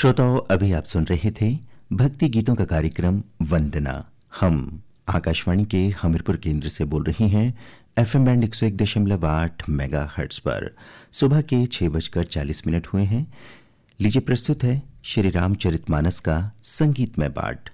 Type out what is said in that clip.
श्रोताओं, अभी आप सुन रहे थे भक्ति गीतों का कार्यक्रम वंदना। हम आकाशवाणी के हमीरपुर केंद्र से बोल रही हैं FM बैंड 101.8 मेगाहर्ट्ज पर। सुबह के 6:40 हुए हैं। लीजिए प्रस्तुत है श्री रामचरितमानस का संगीतमय पाठ।